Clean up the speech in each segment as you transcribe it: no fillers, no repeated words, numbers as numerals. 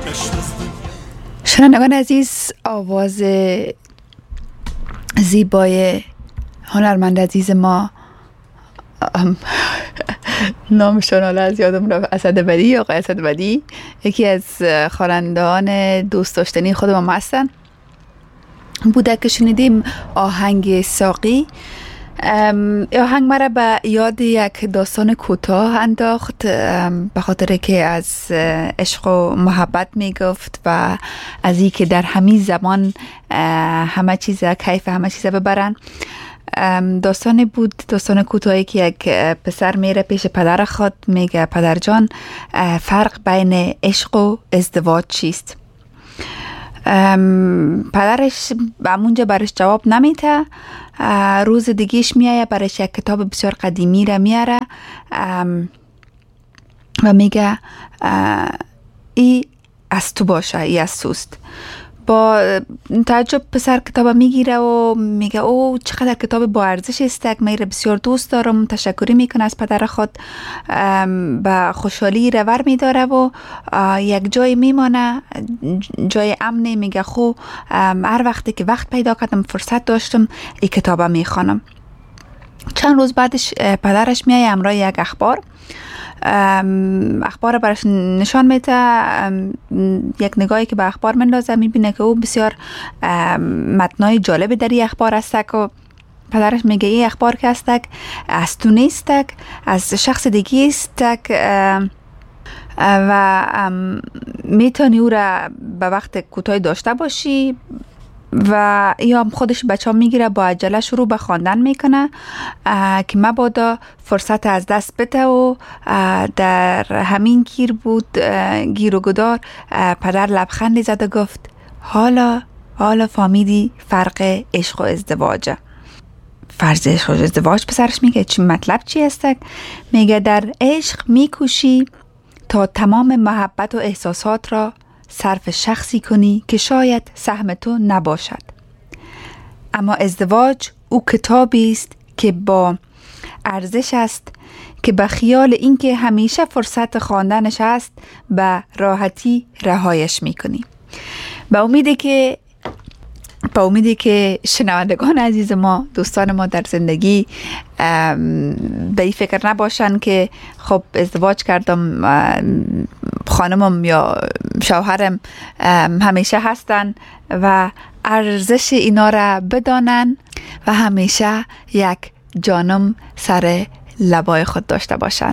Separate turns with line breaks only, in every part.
شنوندگان عزیز، آواز زیبای هنرمند عزیز ما، نامشون حالا از یادم رفت، اسدبدی یا آقای اسدبدی، یکی از خوانندگان دوست داشتنی خود ما هستن، بوده که شنیدیم آهنگ ساقی. آهنگ مرا به یاد یک داستان کوتاه انداخت، به خاطر که از عشق و محبت می گفت و از این که در همین زمان همه چیز کیف همه چیز ببرن. داستان بود، داستان کوتاهی که یک پسر میره پیش پدر خود، میگه پدر جان، فرق بین عشق و ازدواج چیست؟ پدرش همونجا برش جواب نمیده. روز دیگهش میایه، برش یک کتاب بسیار قدیمی را میاره و میگه ای از تو باشه، ای از توست. با تعجب پسر کتاب میگیره و میگه او چقدر کتاب با ارزش است، من بسیار دوست دارم. تشکری میکنه از پدر خود، با خوشحالی رور میداره و یک جای میمانه، جای امنی. میگه خو هر وقتی که وقت پیدا کردم، فرصت داشتم، این کتاب میخوانم. چند روز بعدش پدرش میایه همراه یک اخبار برش نشان میده. یک نگاهی که به اخبار مندازه، میبینه که او بسیار متنای جالب در این اخبار هستک و پدرش میگه این اخبار که هستک از تو نیستک، از شخص دیگه هستک و میتونی او را به وقت کوتاه داشته باشی. و یا خودش بچه ها میگیره، با عجله شروع به خواندن میکنه که مبادا فرصت از دست بده و در همین گیر و گدار پدر لبخندی زد و گفت حالا فهمیدی فرق عشق و ازدواجه. فرض عشق و ازدواج پسرش میگه چی مطلب چی هستک؟ میگه در عشق میکوشی تا تمام محبت و احساسات را صرف شخصی کنی که شاید سهم تو نباشد، اما ازدواج او کتابی است که با ارزش است که به خیال اینکه همیشه فرصت خواندنش است به راحتی رهایش میکنی. با امیدی که شنوندگان عزیز ما، دوستان ما در زندگی به این فکر نباشن که خب ازدواج کردم، خانمم یا شوهرم همیشه هستن و ارزش اینا را بدانن و همیشه یک جانم سر لبای خود داشته باشن.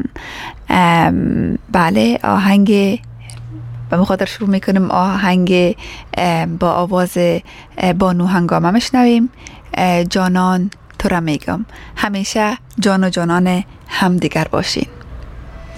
بله، آهنگ و مخاطر شروع میکنیم. آهنگ با آواز بانو هنگامه میشنویم. جانان تو را میگم، همیشه جان و جانان هم دیگر باشین.